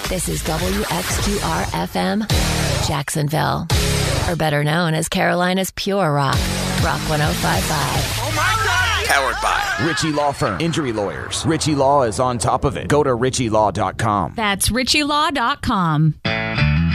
This is WXQR-FM, Jacksonville. Or better known as Carolina's Pure Rock, Rock 105.5. Oh my God! Powered by Ritchie Law Firm. Injury lawyers. Ritchie Law is on top of it. Go to ritchielaw.com. That's ritchielaw.com.